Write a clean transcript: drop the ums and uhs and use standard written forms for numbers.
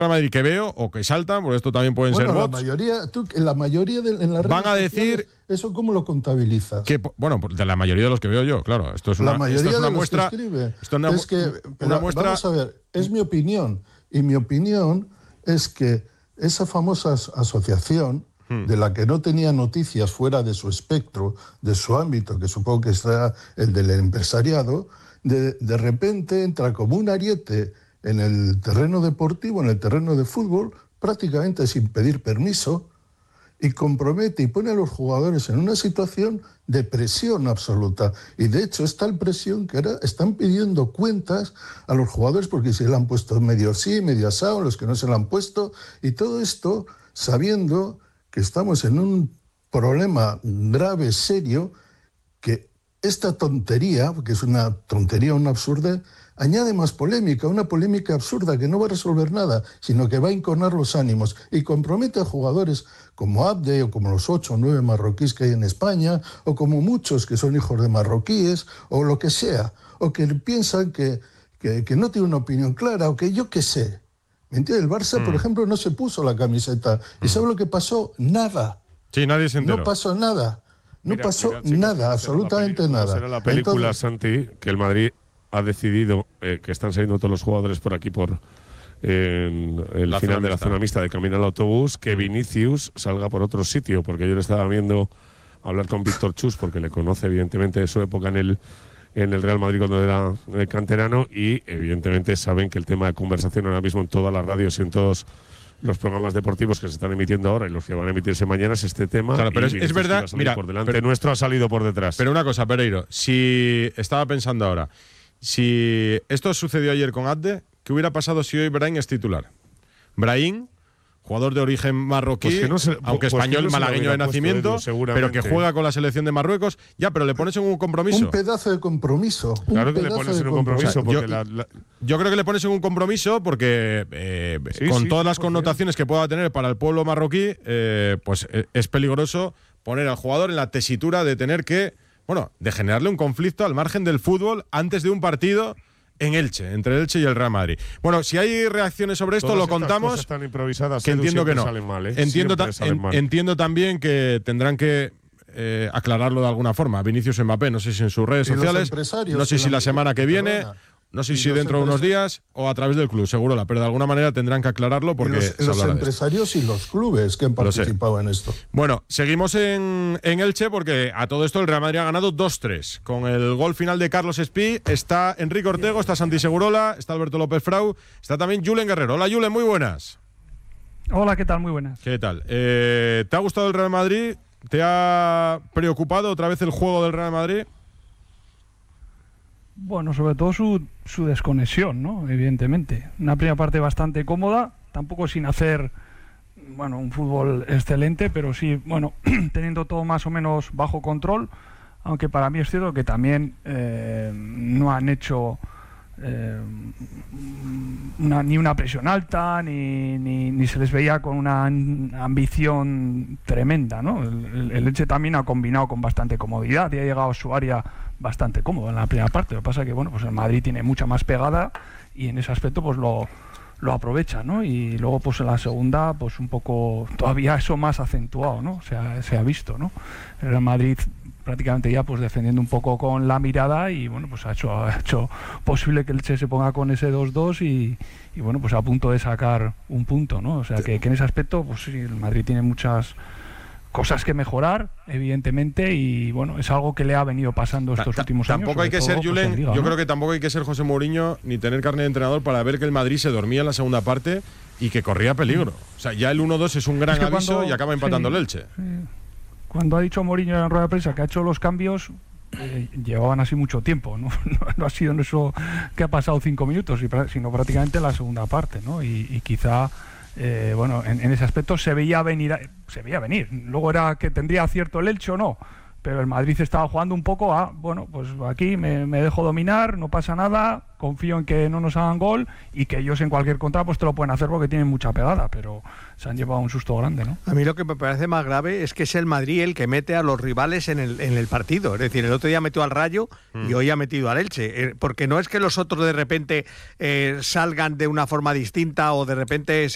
Madrid que veo o que saltan, porque esto también pueden ser bots. En la mayoría en las redes van a decir eso, ¿cómo lo contabilizas? Que, bueno, de la mayoría de los que veo yo, claro. Esto es una muestra. Vamos a ver, es mi opinión. Y mi opinión es que esa famosa asociación, de la que no tenía noticias fuera de su espectro, de su ámbito, que supongo que será el del empresariado, de repente entra como un ariete en el terreno deportivo, en el terreno de fútbol, prácticamente sin pedir permiso, y compromete y pone a los jugadores en una situación de presión absoluta. Y de hecho es tal presión que ahora están pidiendo cuentas a los jugadores porque se le han puesto medio sí, medio asado, los que no se le han puesto, y todo esto sabiendo que estamos en un problema grave, serio, que esta tontería, que es una tontería, una absurda, añade más polémica, una polémica absurda que no va a resolver nada, sino que va a enconar los ánimos y compromete a jugadores como Abde o como los 8 o 9 marroquíes que hay en España, o como muchos que son hijos de marroquíes, o lo que sea, o que piensan que no tienen una opinión clara, o que yo qué sé. ¿Me entiendes? El Barça, por ejemplo, no se puso la camiseta. ¿Y sabe lo que pasó? Nada. Sí, nadie se enteró. No pasó nada. No pasó nada, absolutamente nada. Será la película, Santi, que el Madrid ha decidido que están saliendo todos los jugadores por aquí por el final de la zona mixta de camino al autobús, que Vinicius salga por otro sitio, porque yo le estaba viendo hablar con Víctor Chus, porque le conoce evidentemente de su época en el Real Madrid cuando era canterano, y evidentemente saben que el tema de conversación ahora mismo en todas las radios y en todos los programas deportivos que se están emitiendo ahora y los que van a emitirse mañana es este tema. Claro, pero es verdad, mira, por delante nuestro ha salido por detrás. Pero una cosa, Pereiro, si estaba pensando ahora, si esto sucedió ayer con Abde, ¿qué hubiera pasado si hoy Brahim es titular? Brahim, jugador de origen marroquí, pues no sé, aunque español, malagueño de nacimiento, pero que juega con la selección de Marruecos, ya, pero le pones en un compromiso. Un pedazo de compromiso. Claro que le pones en un compromiso. Porque yo creo que le pones en un compromiso porque con todas las connotaciones que pueda tener para el pueblo marroquí, pues es peligroso poner al jugador en la tesitura de tener que, de generarle un conflicto al margen del fútbol antes de un partido en Elche, entre el Elche y el Real Madrid. Bueno, si hay reacciones sobre esto, lo contamos. Están improvisadas, que entiendo que no. Salen mal, entiendo también que tendrán que aclararlo de alguna forma. Vinicius Mbappé, no sé si en sus redes sociales, no sé si la semana que viene, no sé si dentro de unos días o a través del club, seguro, pero de alguna manera tendrán que aclararlo porque los empresarios y los clubes que han participado en esto. Bueno, seguimos en Elche porque a todo esto el Real Madrid ha ganado 2-3. Con el gol final de Carlos Espí está Enrique Ortego, está Santi Segurola, está Alberto López Frau, está también Julen Guerrero. Hola Julen, muy buenas. Hola, ¿qué tal? Muy buenas. ¿Qué tal? ¿Te ha gustado el Real Madrid? ¿Te ha preocupado otra vez el juego del Real Madrid? Bueno, sobre todo su desconexión, ¿no? Evidentemente. Una primera parte bastante cómoda, tampoco sin hacer, un fútbol excelente, pero sí, teniendo todo más o menos bajo control, aunque para mí es cierto que también no han hecho ni una presión alta, ni se les veía con una ambición tremenda, ¿no? El Elche también ha combinado con bastante comodidad y ha llegado a su área bastante cómodo en la primera parte. Lo que pasa es que pues el Madrid tiene mucha más pegada y en ese aspecto pues lo aprovecha, ¿no? Y luego pues en la segunda pues un poco todavía eso más acentuado, ¿no? Se ha visto, ¿no? El Real Madrid prácticamente ya pues defendiendo un poco con la mirada y pues ha hecho posible que el Che se ponga con ese 2-2 y pues a punto de sacar un punto, ¿no? O sea que en ese aspecto pues sí, el Madrid tiene muchas cosas que mejorar, evidentemente, y es algo que le ha venido pasando estos últimos años. Tampoco hay que ser, Julen, yo creo que tampoco hay que ser José Mourinho ni tener carne de entrenador para ver que el Madrid se dormía en la segunda parte y que corría peligro. O sea, ya el 1-2 es un gran aviso y acaba empatando el Elche. Sí. Cuando ha dicho Mourinho en rueda de prensa que ha hecho los cambios, llevaban así mucho tiempo, ¿no? No ha sido eso que ha pasado 5 minutos, sino prácticamente la segunda parte, ¿no? Y quizá en ese aspecto se veía venir. Luego era que tendría acierto el Elche o no, pero el Madrid estaba jugando un poco pues aquí me dejo dominar, no pasa nada, confío en que no nos hagan gol y que ellos en cualquier contra pues te lo pueden hacer porque tienen mucha pegada, pero se han llevado un susto grande, ¿no? A mí lo que me parece más grave es que es el Madrid el que mete a los rivales en el partido. Es decir, el otro día metió al Rayo y hoy ha metido al Elche, porque no es que los otros de repente salgan de una forma distinta o de repente